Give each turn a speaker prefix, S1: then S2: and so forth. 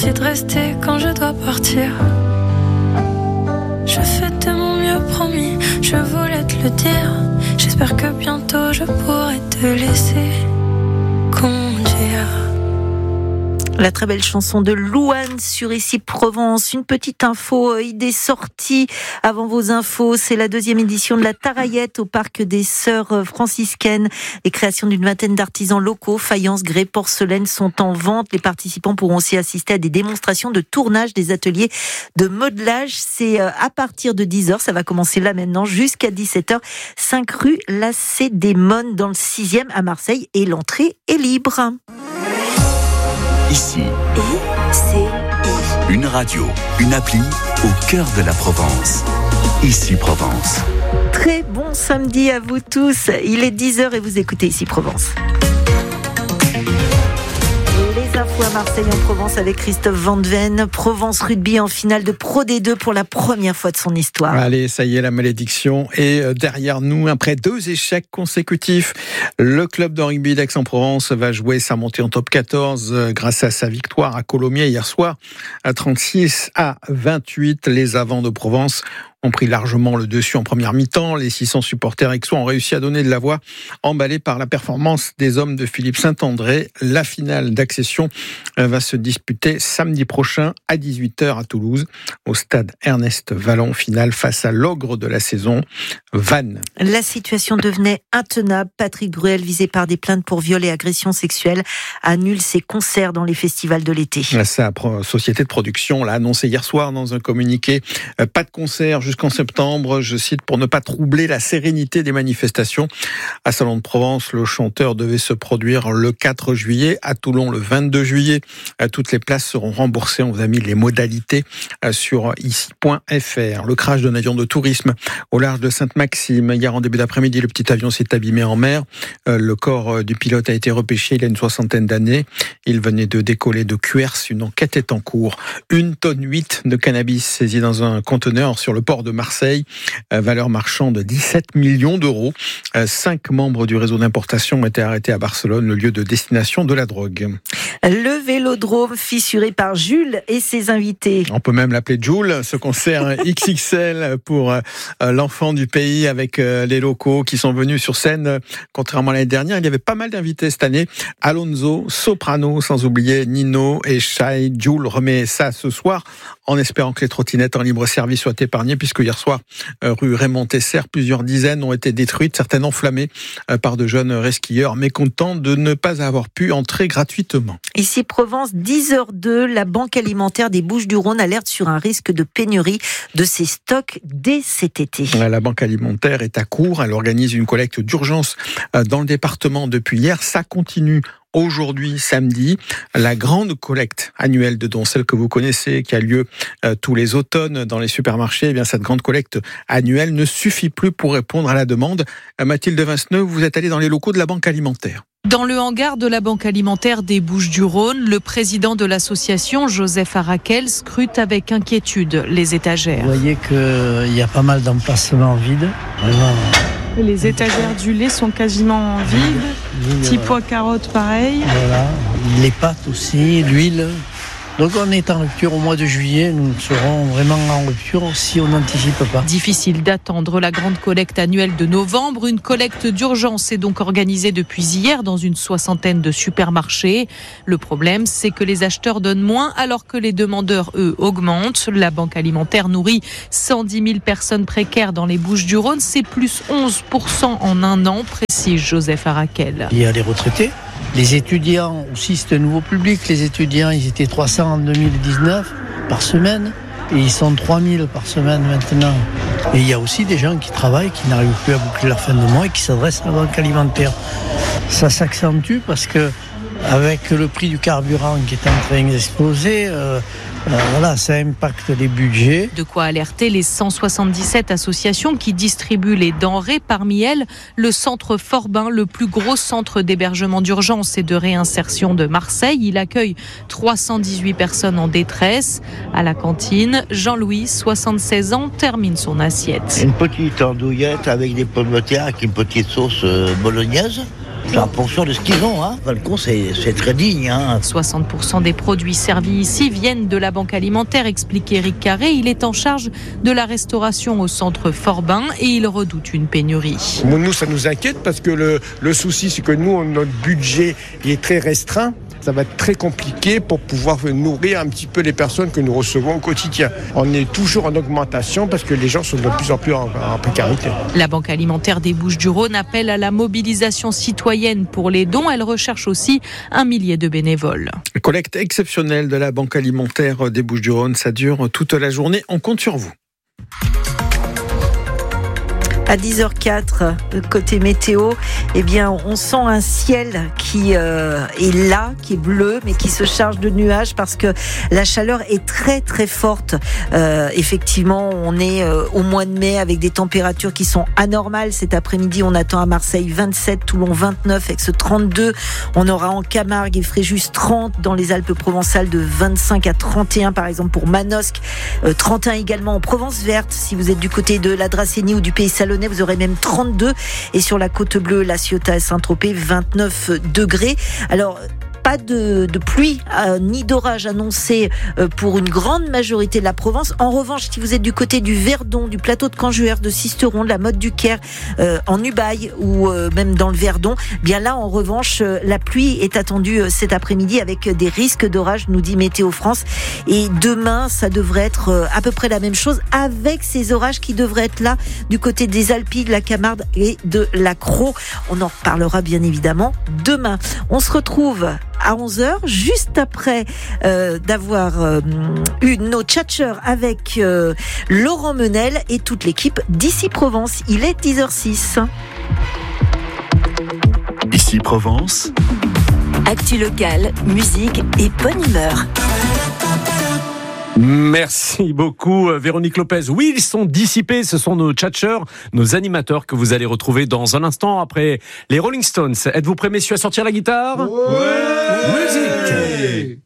S1: C'est de rester quand je dois partir. Je fais de mon mieux, promis, je voulais te le dire. J'espère que bientôt je pourrai te laisser conduire.
S2: La très belle chanson de Louane sur Ici Provence. Une petite info, idée sortie avant vos infos. C'est la 2e édition de la Taraillette au parc des Sœurs franciscaines. Les créations d'une vingtaine d'artisans locaux, faïences, grès, porcelaine sont en vente. Les participants pourront aussi assister à des démonstrations de tournage des ateliers de modelage. C'est à partir de 10h. Ça va commencer là maintenant jusqu'à 17h. 5 rue Lacédémone dans le 6e à Marseille et l'entrée est libre.
S3: Ici, une radio, une appli au cœur de la Provence. Ici Provence.
S2: Très bon samedi à vous tous. Il est 10h et vous écoutez Ici Provence. Les infos à Marseille en Provence avec Christophe Vandevenne. Provence Rugby en finale de Pro D2 pour la première fois de son histoire.
S4: Allez, ça y est, la malédiction est derrière nous. Après 2 échecs consécutifs, le club de rugby d'Aix-en-Provence va jouer sa montée en top 14 grâce à sa victoire à Colomiers hier soir à 36-28. Les Avants de Provence ont pris largement le dessus en première mi-temps. Les 600 supporters aixois ont réussi à donner de la voix, emballés par la performance des hommes de Philippe Saint-André. La finale d'accession va se disputer samedi prochain à 18h à Toulouse, au stade Ernest Vallon, finale face à l'ogre de la saison, Vannes.
S2: La situation devenait intenable. Patrick Bruel, visé par des plaintes pour viol et agression sexuelle, annule ses concerts dans les festivals de l'été.
S4: Sa société de production l'a annoncé hier soir dans un communiqué. Pas de concert jusqu'en septembre, je cite, pour ne pas troubler la sérénité des manifestations. À Salon de Provence, le chanteur devait se produire le 4 juillet, à Toulon le 22 juillet. Toutes les places seront remboursées. On vous a mis les modalités sur ici.fr. Le crash d'un avion de tourisme au large de Sainte-Maxime. Hier en début d'après-midi, le petit avion s'est abîmé en mer. Le corps du pilote a été repêché il y a une 60aine d'années. Il venait de décoller de Cuers. Une enquête est en cours. 1,8 tonne de cannabis saisi dans un conteneur sur le port de Marseille, valeur marchande de 17 millions d'euros. 5 membres du réseau d'importation ont été arrêtés à Barcelone, le lieu de destination de la drogue.
S2: Le vélodrome fissuré par Jules et ses invités.
S4: On peut même l'appeler Jules, ce concert XXL pour l'enfant du pays avec les locaux qui sont venus sur scène. Contrairement à l'année dernière, il y avait pas mal d'invités cette année. Alonso, Soprano, sans oublier Nino et Shai. Jules remet ça ce soir en espérant que les trottinettes en libre service soient épargnées, puisque hier soir, rue Raymond Tesser, plusieurs dizaines ont été détruites, certaines enflammées par de jeunes resquilleurs, mécontents de ne pas avoir pu entrer gratuitement.
S2: Ici Provence, 10h02, la Banque alimentaire des Bouches-du-Rhône alerte sur un risque de pénurie de ses stocks dès cet été.
S4: La Banque alimentaire est à court, elle organise une collecte d'urgence dans le département depuis hier, ça continue. Aujourd'hui, samedi, la grande collecte annuelle de dons, celle que vous connaissez, qui a lieu tous les automnes dans les supermarchés, eh bien, cette grande collecte annuelle ne suffit plus pour répondre à la demande. Mathilde Vinceneux, vous êtes allée dans les locaux de la Banque alimentaire.
S5: Dans le hangar de la Banque alimentaire des Bouches-du-Rhône, le président de l'association, Joseph Arakel, scrute avec inquiétude les étagères.
S6: Vous voyez qu'il y a pas mal d'emplacements vides. Vraiment.
S7: Les étagères du lait sont quasiment vides. Petits pois carottes, pareil.
S6: Voilà. Les pâtes aussi, l'huile. Donc on est en rupture au mois de juillet, nous serons vraiment en rupture si on n'anticipe pas.
S5: Difficile d'attendre la grande collecte annuelle de novembre. Une collecte d'urgence est donc organisée depuis hier dans une 60aine de supermarchés. Le problème, c'est que les acheteurs donnent moins alors que les demandeurs, eux, augmentent. La Banque alimentaire nourrit 110 000 personnes précaires dans les Bouches-du-Rhône. C'est plus 11% en un an, précise Joseph Arakel.
S6: Il y a les retraités. Les étudiants aussi, c'est un nouveau public. Les étudiants, ils étaient 300 en 2019 par semaine et ils sont 3000 par semaine maintenant. Et il y a aussi des gens qui travaillent, qui n'arrivent plus à boucler leur fin de mois et qui s'adressent à la Banque alimentaire. Ça s'accentue parce que avec le prix du carburant qui est en train d'exploser, voilà, ça impacte les budgets.
S5: De quoi alerter les 177 associations qui distribuent les denrées. Parmi elles, le centre Forbin, le plus gros centre d'hébergement d'urgence et de réinsertion de Marseille. Il accueille 318 personnes en détresse. À la cantine, Jean-Louis, 76 ans, termine son assiette.
S8: Une petite andouillette avec des pommes de terre, avec une petite sauce bolognaise. C'est en fonction de ce qu'ils ont. Valcon, c'est très digne.
S5: 60% des produits servis ici viennent de la banque alimentaire, explique Éric Carré. Il est en charge de la restauration au centre Forbin et il redoute une pénurie.
S9: Nous, ça nous inquiète parce que le souci, c'est que nous, notre budget est très restreint. Ça va être très compliqué pour pouvoir nourrir un petit peu les personnes que nous recevons au quotidien. On est toujours en augmentation parce que les gens sont de plus en plus en précarité.
S5: La Banque alimentaire des Bouches-du-Rhône appelle à la mobilisation citoyenne pour les dons. Elle recherche aussi 1 millier de bénévoles.
S4: Collecte exceptionnelle de la Banque alimentaire des Bouches-du-Rhône. Ça dure toute la journée. On compte sur vous.
S2: À 10h04, côté météo, eh bien, on sent un ciel qui est là, qui est bleu, mais qui se charge de nuages parce que la chaleur est très très forte. Effectivement, on est au mois de mai avec des températures qui sont anormales. Cet après-midi, on attend à Marseille 27, Toulon 29, Aix 32. On aura en Camargue et Fréjus 30, dans les Alpes-Provençales de 25 à 31, par exemple pour Manosque. 31 également en Provence verte. Si vous êtes du côté de la Dracénie ou du Pays Salonnais, vous aurez même 32. Et sur la Côte Bleue, La Ciotat et Saint-Tropez, 29 degrés. Alors, pas de pluie ni d'orage annoncé pour une grande majorité de la Provence. En revanche, si vous êtes du côté du Verdon, du plateau de Canjuers, de Sisteron, de la Motte du Caire, en Ubaye ou même dans le Verdon, bien là, en revanche, la pluie est attendue cet après-midi avec des risques d'orage, nous dit Météo France. Et demain, ça devrait être à peu près la même chose avec ces orages qui devraient être là du côté des Alpilles, de la Camargue et de la Crau. On en reparlera bien évidemment demain. On se retrouve à 11h, juste après d'avoir eu nos tchatcheurs avec Laurent Menel et toute l'équipe d'Ici Provence. Il est 10h06.
S3: Ici Provence.
S10: Actu locale, musique et bonne humeur.
S11: Merci beaucoup Véronique Lopez. Oui, ils sont dissipés, ce sont nos tchatcheurs, nos animateurs que vous allez retrouver dans un instant après les Rolling Stones. Êtes-vous prêts messieurs à sortir la guitare ?
S12: Ouais.
S11: Musique.